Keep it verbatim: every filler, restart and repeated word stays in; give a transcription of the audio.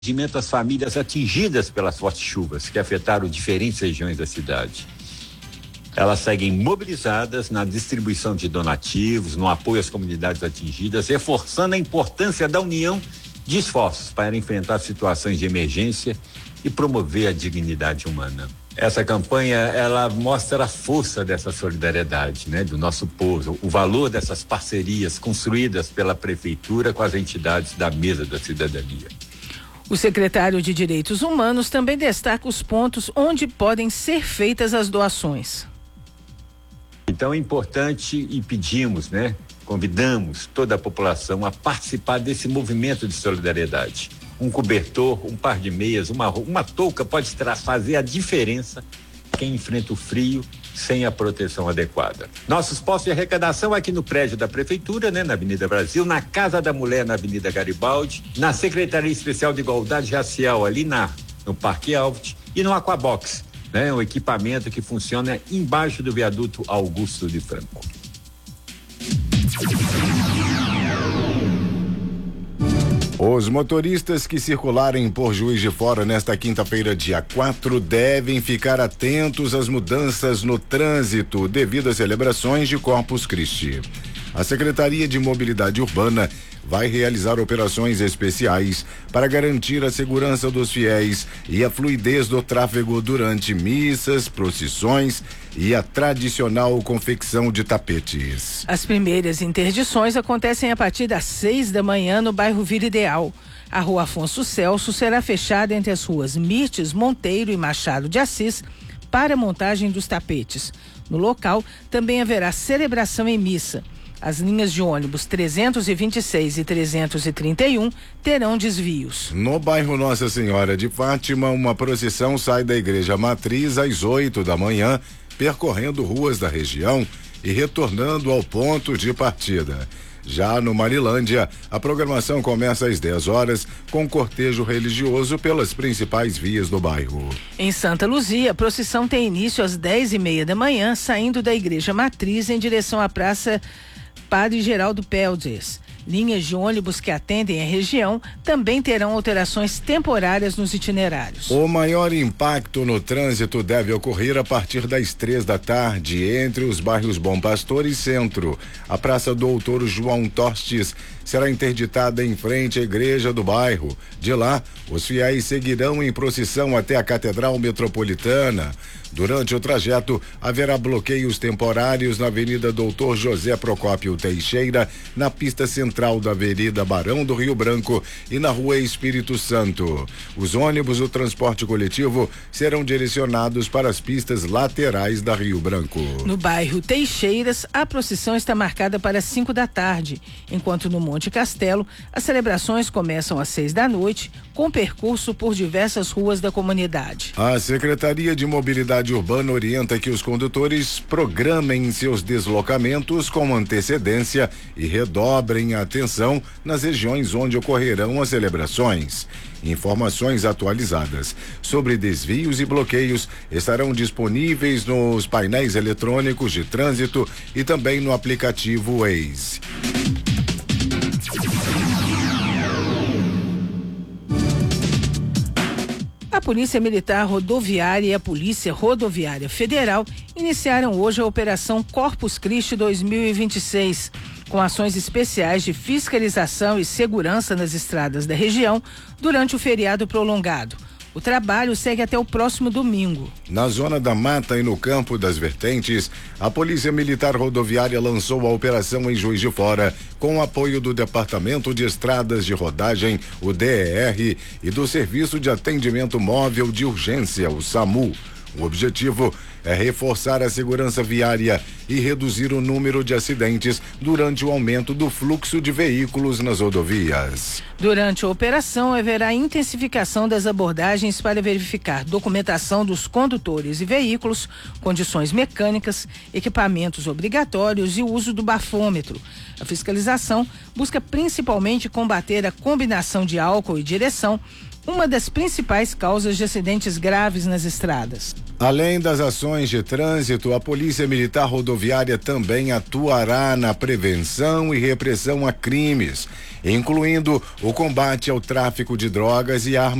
atendimento às famílias atingidas pelas fortes chuvas que afetaram diferentes regiões da cidade. Elas seguem mobilizadas na distribuição de donativos, no apoio às comunidades atingidas, reforçando a importância da união de esforços para enfrentar situações de emergência e promover a dignidade humana. Essa campanha, ela mostra a força dessa solidariedade, né, do nosso povo, o valor dessas parcerias construídas pela prefeitura com as entidades da mesa da cidadania. O secretário de Direitos Humanos também destaca os pontos onde podem ser feitas as doações. Então é importante e pedimos, né, convidamos toda a população a participar desse movimento de solidariedade. Um cobertor, um par de meias, uma, uma touca pode fazer a diferença quem enfrenta o frio sem a proteção adequada. Nossos postos de arrecadação aqui no prédio da Prefeitura, né, na Avenida Brasil, na Casa da Mulher, na Avenida Garibaldi, na Secretaria Especial de Igualdade Racial, ali na, no Parque Alves, e no Aquabox, né, um equipamento que funciona embaixo do viaduto Augusto de Franco. Os motoristas que circularem por Juiz de Fora nesta quinta-feira, dia quatro, devem ficar atentos às mudanças no trânsito devido às celebrações de Corpus Christi. A Secretaria de Mobilidade Urbana vai realizar operações especiais para garantir a segurança dos fiéis e a fluidez do tráfego durante missas, procissões e a tradicional confecção de tapetes. As primeiras interdições acontecem a partir das seis da manhã no bairro Vila Ideal. A rua Afonso Celso será fechada entre as ruas Mirtes, Monteiro e Machado de Assis para a montagem dos tapetes. No local também haverá celebração em missa. As linhas de ônibus trezentos e vinte e seis e trezentos e trinta e um terão desvios. No bairro Nossa Senhora de Fátima, uma procissão sai da Igreja Matriz às oito da manhã, percorrendo ruas da região e retornando ao ponto de partida. Já no Marilândia, a programação começa às dez horas, com cortejo religioso pelas principais vias do bairro. Em Santa Luzia, a procissão tem início às dez e meia da manhã, saindo da Igreja Matriz em direção à Praça Padre Geraldo Peldes. Linhas de ônibus que atendem a região também terão alterações temporárias nos itinerários. O maior impacto no trânsito deve ocorrer a partir das três da tarde entre os bairros Bom Pastor e Centro. A Praça Doutor João Tostes será interditada em frente à igreja do bairro. De lá, os fiéis seguirão em procissão até a Catedral Metropolitana. Durante o trajeto, haverá bloqueios temporários na Avenida Doutor José Procópio Teixeira, na pista central da Avenida Barão do Rio Branco e na Rua Espírito Santo. Os ônibus do transporte coletivo serão direcionados para as pistas laterais da Rio Branco. No bairro Teixeiras, a procissão está marcada para cinco da tarde, enquanto no Monte Castelo, as celebrações começam às seis da noite, com percurso por diversas ruas da comunidade. A Secretaria de Mobilidade Urbana orienta que os condutores programem seus deslocamentos com antecedência e redobrem a atenção nas regiões onde ocorrerão as celebrações. Informações atualizadas sobre desvios e bloqueios estarão disponíveis nos painéis eletrônicos de trânsito e também no aplicativo Waze. A Polícia Militar Rodoviária e a Polícia Rodoviária Federal iniciaram hoje a Operação Corpus Christi dois mil e vinte e seis, com ações especiais de fiscalização e segurança nas estradas da região durante o feriado prolongado. O trabalho segue até o próximo domingo. Na zona da mata e no campo das vertentes, a Polícia Militar Rodoviária lançou a operação em Juiz de Fora, com o apoio do Departamento de Estradas de Rodagem, o D E R, e do Serviço de Atendimento Móvel de Urgência, o SAMU. O objetivo é reforçar a segurança viária e reduzir o número de acidentes durante o aumento do fluxo de veículos nas rodovias. Durante a operação, haverá intensificação das abordagens para verificar documentação dos condutores e veículos, condições mecânicas, equipamentos obrigatórios e o uso do bafômetro. A fiscalização busca principalmente combater a combinação de álcool e direção, uma das principais causas de acidentes graves nas estradas. Além das ações de trânsito, a Polícia Militar Rodoviária também atuará na prevenção e repressão a crimes, incluindo o combate ao tráfico de drogas e armas